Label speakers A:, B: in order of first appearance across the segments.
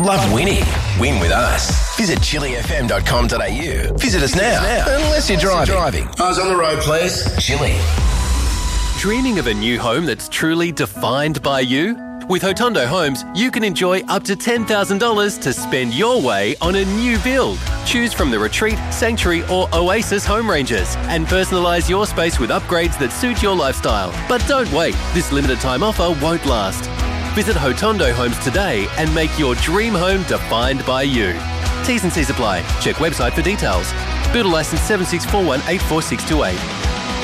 A: Love winning? Win with us. Visit chilifm.com.au. Visit us now. Unless you're driving. Eyes on the road, please. Chili.
B: Dreaming of a new home that's truly defined by you? With Hotondo Homes, you can enjoy up to $10,000 to spend your way on a new build. Choose from the Retreat, Sanctuary or Oasis home ranges and personalise your space with upgrades that suit your lifestyle. But don't wait, this limited time offer won't last. Visit Hotondo Homes today and make your dream home defined by you. T's and C's apply. Check website for details. Builder licence 7641844628.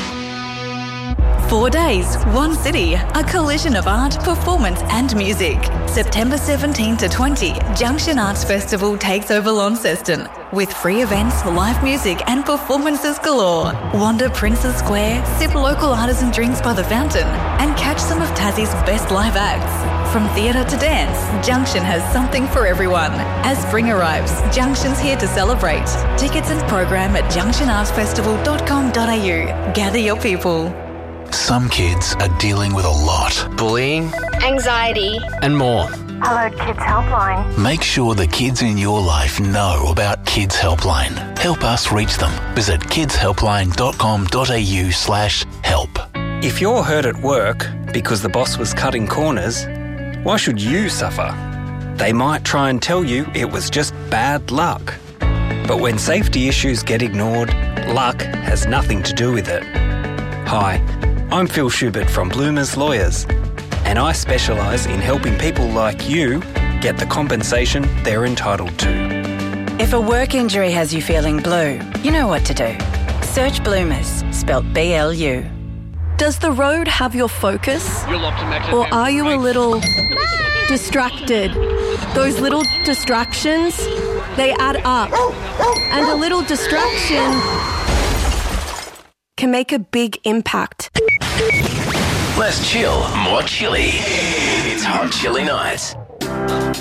C: 4 days, one city, a collision of art, performance and music. September 17 to 20, Junction Arts Festival takes over Launceston. With free events, live music and performances galore. Wander Princes Square, sip local artisan drinks by the fountain and catch some of Tassie's best live acts. From theatre to dance, Junction has something for everyone. As spring arrives, Junction's here to celebrate. Tickets and program at junctionartsfestival.com.au. Gather your people.
D: Some kids are dealing with a lot.
E: Bullying,
F: anxiety,
E: and more.
F: Hello Kids Helpline.
D: Make sure the kids in your life know about Kids Helpline. Help us reach them. Visit kidshelpline.com.au/help.
G: If you're hurt at work because the boss was cutting corners, why should you suffer? They might try and tell you it was just bad luck. But when safety issues get ignored, luck has nothing to do with it. Hi, I'm Phil Schubert from Bloomers Lawyers, and I specialise in helping people like you get the compensation they're entitled to.
H: If a work injury has you feeling blue, you know what to do. Search Bloomers, spelt BLU.
I: Does the road have your focus? Or are you a little distracted? Those little distractions, they add up. And a little distraction can make a big impact.
A: Less chill, more chilly. It's Hot Chili Night.